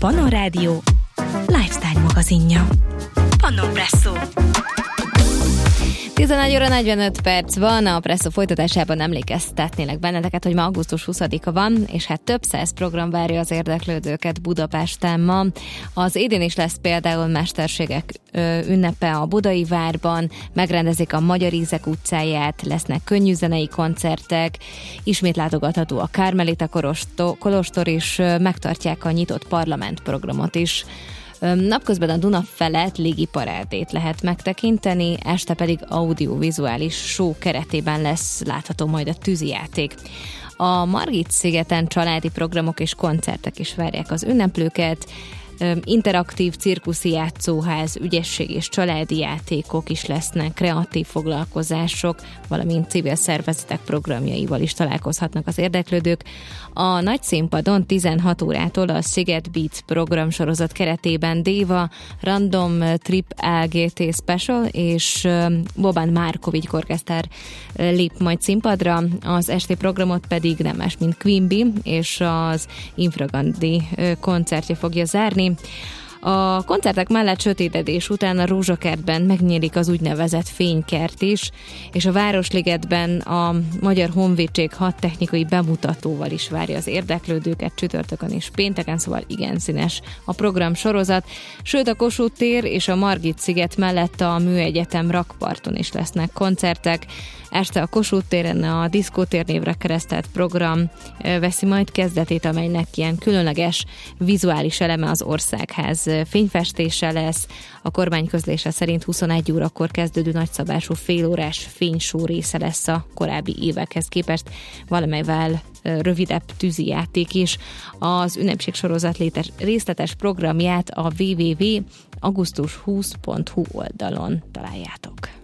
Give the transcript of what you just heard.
Pannon Rádió lifestyle magazinja. Pannon Presszó. 11 óra 45 perc van, a Presszó folytatásában emlékeztetnélek benneteket, hogy ma augusztus 20-a van, és hát több száz program várja az érdeklődőket Budapesten ma. Az idén is lesz például mesterségek ünnepe a Budai Várban, megrendezik a Magyar Ízek utcáját, lesznek könnyűzenei koncertek, ismét látogatható a Kármelita kolostor is, megtartják a nyitott parlament programot is. Napközben a Duna felett légiparádét lehet megtekinteni, este pedig audiovizuális show keretében lesz látható majd a tűzijáték. A Margit-szigeten családi programok és koncertek is várják az ünneplőket, interaktív cirkuszi játszóház, ügyesség és családi játékok is lesznek, kreatív foglalkozások, valamint civil szervezetek programjaival is találkozhatnak az érdeklődők. A nagy színpadon 16 órától a Sziget Beats programsorozat keretében Déva, Random Trip AGT Special és Boban Markovics Orkesztár lép majd színpadra, az esti programot pedig nem más, mint Queen Bee és az Infragandi koncertje fogja zárni. A koncertek mellett sötétedés után a Rózsakertben megnyílik az úgynevezett fénykert is, és a Városligetben a Magyar Honvédség hadtechnikai bemutatóval is várja az érdeklődőket csütörtökön és pénteken, szóval igen színes a program sorozat. Sőt, a Kossuth tér és a Margit-sziget mellett a Műegyetem rakparton is lesznek koncertek. Este a Kossuth téren a Diszkótér névre keresztelt program veszi majd kezdetét, amelynek ilyen különleges vizuális eleme az Országház fényfestése lesz. A kormány közlése szerint 21 órakor kezdődő nagyszabású félórás fénysó része lesz a korábbi évekhez képest, valamelyvel rövidebb tűzijáték is. Az ünnepségsorozat részletes programját a www.augustus20.hu oldalon találjátok.